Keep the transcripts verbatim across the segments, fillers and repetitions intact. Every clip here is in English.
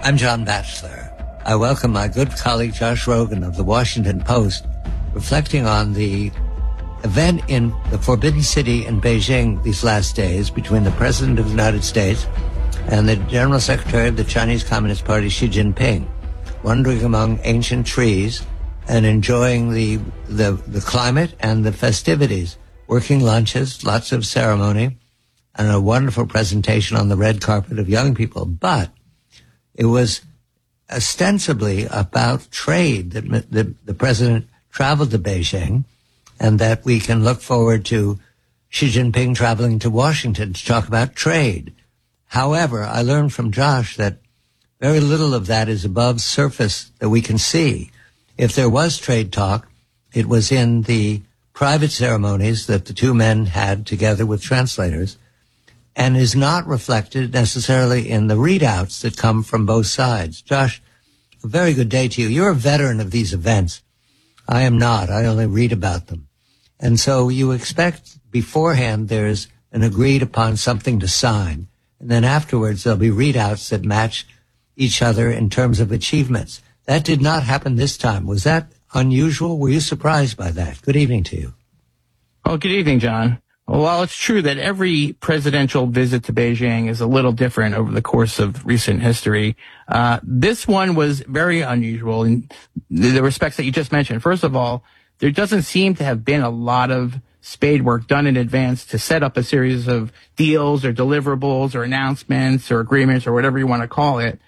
I'm John Batchelor. I welcome my good colleague Josh Rogan of the Washington Post, reflecting on the event in the Forbidden City in Beijing these last days between the President of the United States and the General Secretary of the Chinese Communist Party, Xi Jinping, wandering among ancient trees and enjoying the, the, the climate and the festivities, working lunches, lots of ceremony, and a wonderful presentation on the red carpet of young people. But it was ostensibly about trade that the, the president traveled to Beijing, and that we can look forward to Xi Jinping traveling to Washington to talk about trade. However, I learned from Josh that very little of that is above surface that we can see. If there was trade talk, it was in the private ceremonies that the two men had together with translators, and is not reflected necessarily in the readouts that come from both sides. Josh, a very good day to you. You're a veteran of these events. I am not. I only read about them. And so you expect beforehand there's an agreed upon something to sign, and then afterwards there'll be readouts that match each other in terms of achievements. That did not happen this time. Was that unusual? Were you surprised by that? Good evening to you. Well, good evening, John. Well, while it's true that every presidential visit to Beijing is a little different over the course of recent history, uh, this one was very unusual in the respects that you just mentioned. First of all, there doesn't seem to have been a lot of spade work done in advance to set up a series of deals or deliverables or announcements or agreements or whatever you want to call it,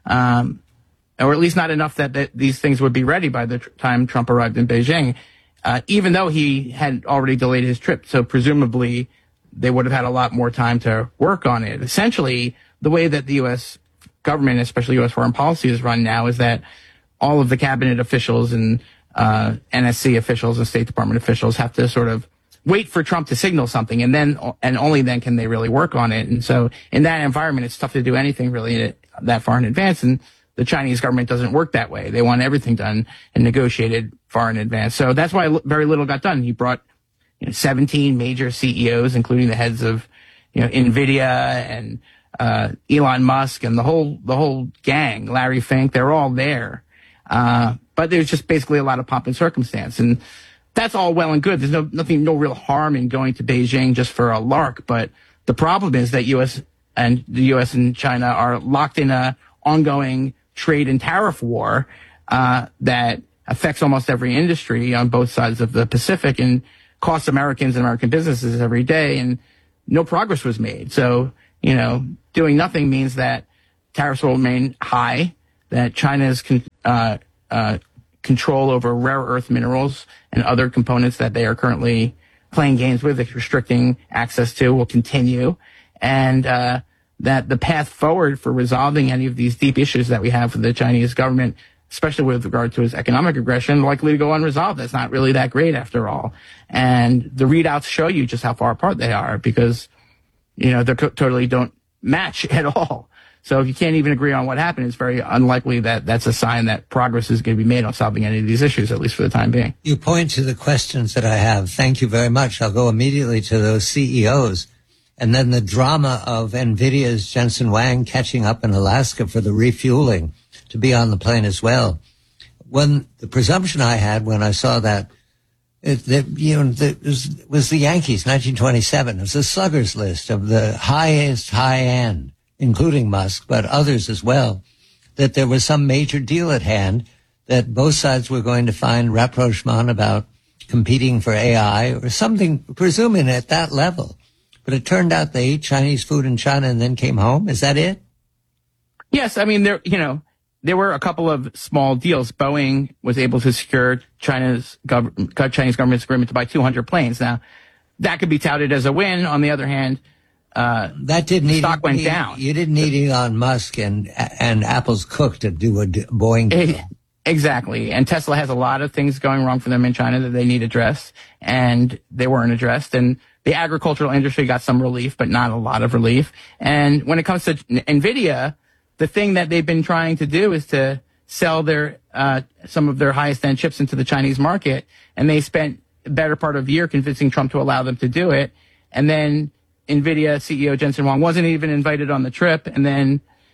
um, or at least not enough that, that these things would be ready by the tr- time Trump arrived in Beijing. Uh, even though he had already delayed his trip. So presumably they would have had a lot more time to work on it. Essentially, the way that the U S government, especially U S foreign policy, is run now is that all of the cabinet officials and uh, N S C officials and State Department officials have to sort of wait for Trump to signal something, and then and only then can they really work on it. And so in that environment, it's tough to do anything really that far in advance. And the Chinese government doesn't work that way. They want everything done and negotiated far in advance. So that's why very little got done. He brought you know, seventeen major C E Os, including the heads of you know NVIDIA and uh, Elon Musk and the whole the whole gang, Larry Fink. They're all there. Uh, but there's just basically a lot of pomp and circumstance. And that's all well and good. There's no nothing, no real harm in going to Beijing just for a lark. But the problem is that U S and the U S and China are locked in a ongoing trade and tariff war uh, that affects almost every industry on both sides of the Pacific and costs Americans and American businesses every day, and no progress was made. So, you know, doing nothing means that tariffs will remain high, that China's con- uh, uh, control over rare earth minerals and other components that they are currently playing games with, restricting access to, will continue, and uh, that the path forward for resolving any of these deep issues that we have with the Chinese government, especially with regard to its economic aggression, likely to go unresolved. That's not really that great after all. And the readouts show you just how far apart they are because, you know, they co- totally don't match at all. So if you can't even agree on what happened, it's very unlikely that that's a sign that progress is going to be made on solving any of these issues, at least for the time being. You point to the questions that I have. Thank you very much. I'll go immediately to those C E Os. And then the drama of NVIDIA's Jensen Huang catching up in Alaska for the refueling to be on the plane as well. When the presumption I had when I saw that, it, that you know, it was, was the Yankees, nineteen twenty-seven. It was a sluggers list of the highest high end, including Musk, but others as well, that there was some major deal at hand, that both sides were going to find rapprochement about competing for A I or something, presuming at that level. But it turned out they ate Chinese food in China and then came home. Is that it? Yes. I mean, there, you know, there were a couple of small deals. Boeing was able to secure China's gov- Chinese government's agreement to buy two hundred planes. Now, that could be touted as a win. On the other hand, uh, that didn't need, stock went need, down. You didn't need Elon Musk and and Apple's cook to do a Boeing deal. Exactly. And Tesla has a lot of things going wrong for them in China that they need addressed, and they weren't addressed. And the agricultural industry got some relief, but not a lot of relief. And when it comes to NVIDIA, the thing that they've been trying to do is to sell their uh, some of their highest end chips into the Chinese market, and they spent the better part of a year convincing Trump to allow them to do it. And then NVIDIA C E O Jensen Huang wasn't even invited on the trip, and then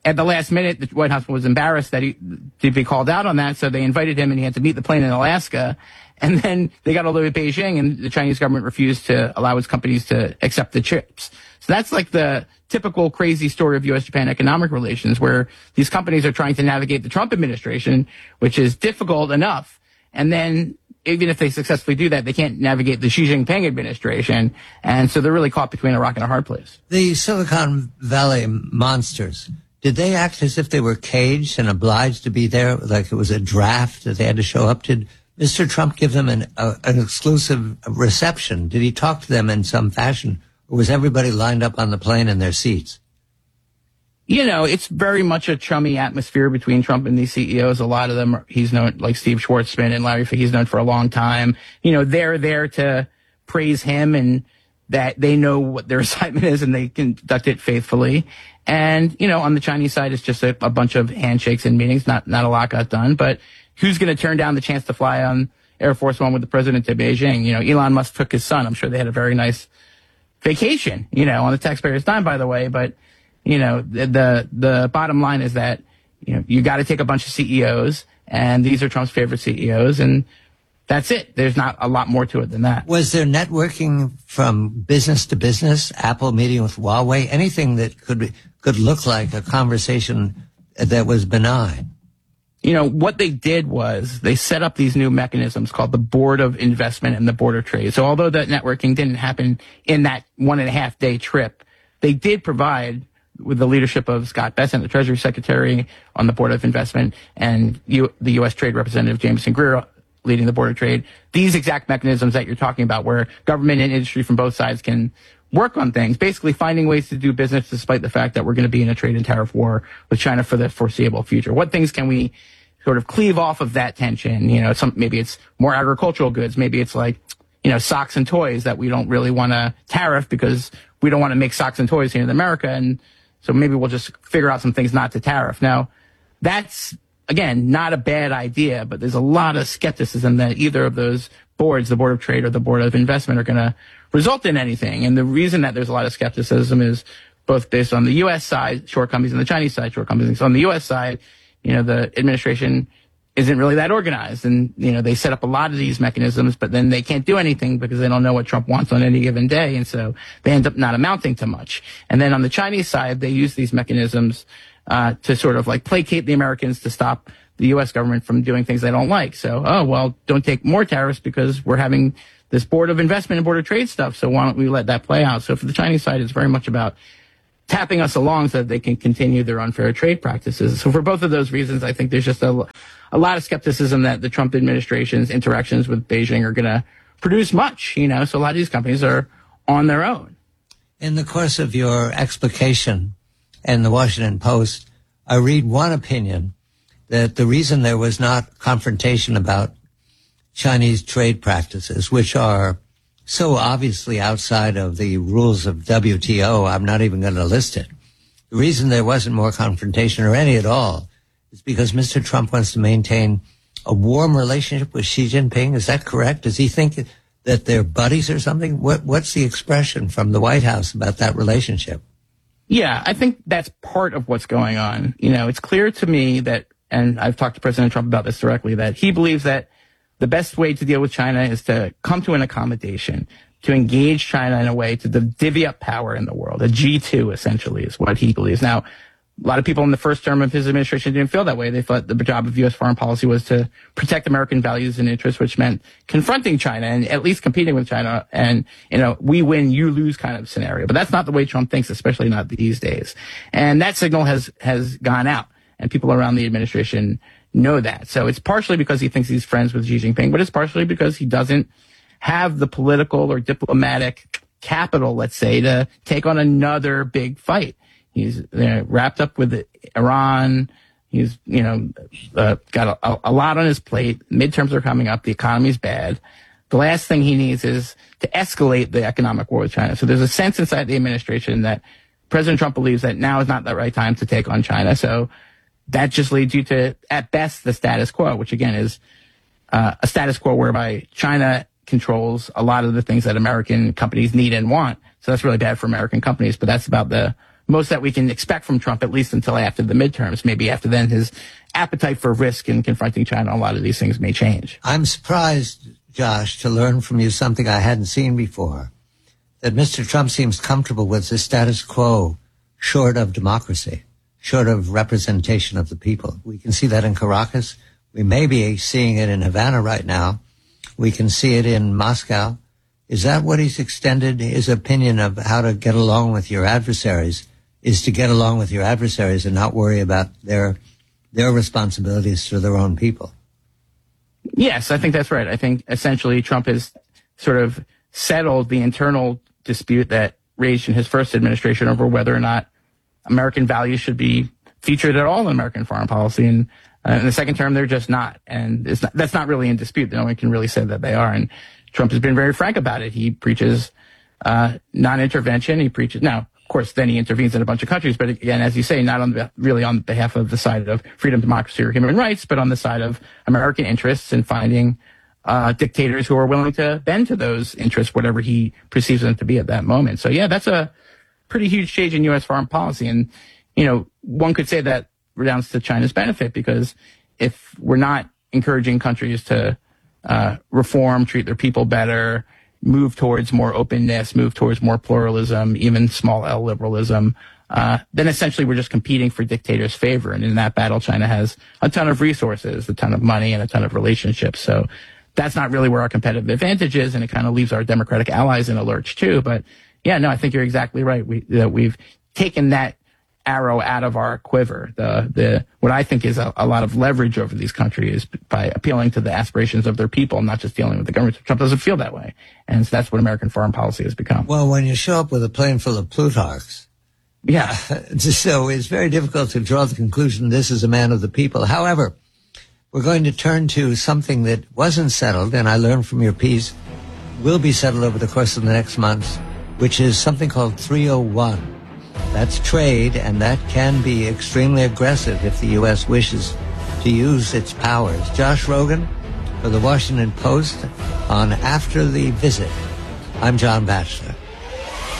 at the last minute, the White House was embarrassed that he to be called out on that, so they invited him and he had to meet the plane in Alaska. And then they got all the way to Beijing, and the Chinese government refused to allow its companies to accept the chips. So that's like the typical crazy story of U S Japan economic relations, where these companies are trying to navigate the Trump administration, which is difficult enough. And then even if they successfully do that, they can't navigate the Xi Jinping administration. And so they're really caught between a rock and a hard place. The Silicon Valley monsters, did they act as if they were caged and obliged to be there, like it was a draft that they had to show up to? Did Mister Trump give them an, uh, an exclusive reception? Did he talk to them in some fashion? Or was everybody lined up on the plane in their seats? You know, it's very much a chummy atmosphere between Trump and these C E Os. A lot of them, are, he's known, like Steve Schwarzman and Larry Fink, he's known for a long time. You know, they're there to praise him and that they know what their assignment is and they conduct it faithfully. And, you know, on the Chinese side, it's just a, a bunch of handshakes and meetings. Not, not a lot got done, but who's going to turn down the chance to fly on Air Force One with the president to Beijing? You know, Elon Musk took his son. I'm sure they had a very nice vacation, you know, on the taxpayer's dime, by the way, but you know, the, the, the bottom line is that, you know, you got to take a bunch of C E Os, and these are Trump's favorite C E Os, and that's it. There's not a lot more to it than that. Was there networking from business to business, Apple meeting with Huawei, anything that could be, could look like a conversation that was benign? You know, what they did was they set up these new mechanisms called the Board of Investment and the Board of Trade. So although that networking didn't happen in that one and a half day trip, they did provide, with the leadership of Scott Bessent, the Treasury Secretary on the Board of Investment, and U- the U S Trade Representative Jameson Greer leading the Board of Trade, these exact mechanisms that you're talking about, where government and industry from both sides can work on things, basically finding ways to do business despite the fact that we're going to be in a trade and tariff war with China for the foreseeable future. What things can we sort of cleave off of that tension? You know, some, maybe it's more agricultural goods. Maybe it's like, you know, socks and toys that we don't really want to tariff because we don't want to make socks and toys here in America. And so maybe we'll just figure out some things not to tariff. Now, that's, again, not a bad idea, but there's a lot of skepticism that either of those boards, the Board of Trade or the Board of Investment, are going to result in anything. And the reason that there's a lot of skepticism is both based on the U S side shortcomings and the Chinese side shortcomings. So on the U S side, you know, the administration isn't really that organized. And, you know, they set up a lot of these mechanisms, but then they can't do anything because they don't know what Trump wants on any given day. And so they end up not amounting to much. And then on the Chinese side, they use these mechanisms uh, to sort of like placate the Americans to stop the U S government from doing things they don't like. So, oh, well, don't take more tariffs because we're having this Board of Investment and Board of Trade stuff. So why don't we let that play out? So for the Chinese side, it's very much about tapping us along so that they can continue their unfair trade practices. So for both of those reasons, I think there's just a, a lot of skepticism that the Trump administration's interactions with Beijing are going to produce much, you know, so a lot of these companies are on their own. In the course of your explication in the Washington Post, I read one opinion that the reason there was not confrontation about Chinese trade practices, which are so obviously outside of the rules of W T O, I'm not even going to list it. The reason there wasn't more confrontation or any at all is because Mister Trump wants to maintain a warm relationship with Xi Jinping. Is that correct? Does he think that they're buddies or something? What, what's the expression from the White House about that relationship? Yeah, I think that's part of what's going on. You know, it's clear to me that, and I've talked to President Trump about this directly, that he believes that the best way to deal with China is to come to an accommodation, to engage China in a way to divvy up power in the world. A G two, essentially, is what he believes. Now, a lot of people in the first term of his administration didn't feel that way. They thought the job of U S foreign policy was to protect American values and interests, which meant confronting China and at least competing with China and, you know, we win, you lose kind of scenario. But that's not the way Trump thinks, especially not these days. And that signal has, has gone out, and people around the administration know that. So it's partially because he thinks he's friends with Xi Jinping, but it's partially because he doesn't have the political or diplomatic capital, let's say, to take on another big fight. He's uh, wrapped up with Iran. He's, you know, uh, got a, a lot on his plate. Midterms are coming up. The economy's bad. The last thing he needs is to escalate the economic war with China. So there's a sense inside the administration that President Trump believes that now is not the right time to take on China. So that just leads you to, at best, the status quo, which again is uh, a status quo whereby China controls a lot of the things that American companies need and want. So that's really bad for American companies, but that's about the most that we can expect from Trump, at least until after the midterms. Maybe after then, his appetite for risk in confronting China, a lot of these things may change. I'm surprised, Josh, to learn from you something I hadn't seen before, that Mister Trump seems comfortable with the status quo short of democracy, short of representation of the people. We can see that in Caracas. We may be seeing it in Havana right now. We can see it in Moscow. Is that what he's extended his opinion of how to get along with your adversaries, is to get along with your adversaries and not worry about their their responsibilities to their own people? Yes, I think that's right. I think essentially Trump has sort of settled the internal dispute that raged in his first administration over whether or not American values should be featured at all in American foreign policy. And uh, in the second term, they're just not. And it's not, that's not really in dispute. No one can really say that they are. And Trump has been very frank about it. He preaches uh, non-intervention. He preaches now. Of course, then he intervenes in a bunch of countries. But again, as you say, not on the, really on behalf of the side of freedom, democracy, or human rights, but on the side of American interests in finding uh, dictators who are willing to bend to those interests, whatever he perceives them to be at that moment. So, yeah, that's a pretty huge change in U S foreign policy. And, you know, one could say that redounds to China's benefit, because if we're not encouraging countries to uh, reform, treat their people better, move towards more openness, move towards more pluralism, even small L liberalism, uh, then essentially we're just competing for dictators' favor. And in that battle, China has a ton of resources, a ton of money, and a ton of relationships. So that's not really where our competitive advantage is, and it kind of leaves our democratic allies in a lurch too. But yeah, no, I think you're exactly right. We, that we've taken that arrow out of our quiver. The, the, what I think is a, a lot of leverage over these countries by appealing to the aspirations of their people, not just dealing with the government. Trump doesn't feel that way. And so that's what American foreign policy has become. Well, when you show up with a plane full of Plutarchs, yeah. So it's very difficult to draw the conclusion this is a man of the people. However, we're going to turn to something that wasn't settled, and I learned from your piece will be settled over the course of the next months, which is something called three oh one. That's trade, and that can be extremely aggressive if the U S wishes to use its powers. Josh Rogin for the Washington Post on After the Visit. I'm John Batchelor.